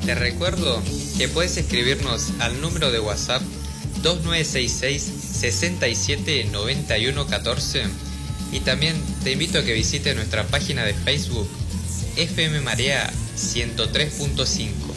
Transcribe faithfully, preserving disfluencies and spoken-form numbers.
Te recuerdo que puedes escribirnos al número de WhatsApp dos nueve seis seis, seis siete nueve uno uno cuatro y también te invito a que visites nuestra página de Facebook F M Marea ciento tres punto cinco.